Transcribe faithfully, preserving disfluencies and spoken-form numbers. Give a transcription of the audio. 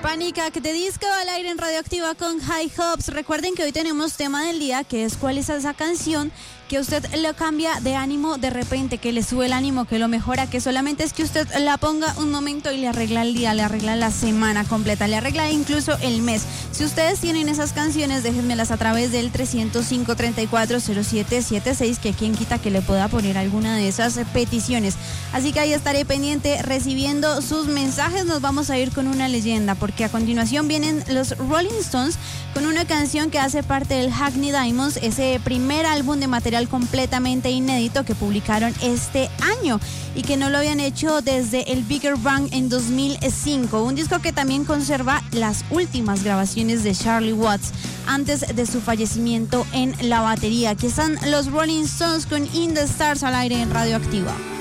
Panic Attack de Disco al aire en Radioactiva con High Hopes. Recuerden que hoy tenemos tema del día, que es cuál es esa canción que usted lo cambia de ánimo de repente, que le sube el ánimo, que lo mejora, que solamente es que usted la ponga un momento y le arregla el día, le arregla la semana completa, le arregla incluso el mes. Si ustedes tienen esas canciones, déjenmelas a través del trescientos cinco, treinta y cuatro, cero siete setenta y seis, que quien quita que le pueda poner alguna de esas peticiones. Así que ahí estaré pendiente recibiendo sus mensajes. Nos vamos a ir con una leyenda, porque a continuación vienen los Rolling Stones con una canción que hace parte del Hackney Diamonds, ese primer álbum de material completamente inédito que publicaron este año y que no lo habían hecho desde el Bigger Bang en dos mil cinco, un disco que también conserva las últimas grabaciones de Charlie Watts antes de su fallecimiento en la batería. Aquí están los Rolling Stones con In the Stars al aire en Radioactiva.